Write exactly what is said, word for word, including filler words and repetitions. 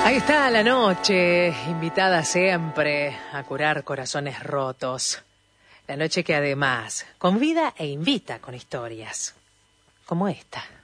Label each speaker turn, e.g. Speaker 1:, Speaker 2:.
Speaker 1: Ahí está la noche, invitada siempre a curar corazones rotos. La noche que además convida e invita con historias, como esta.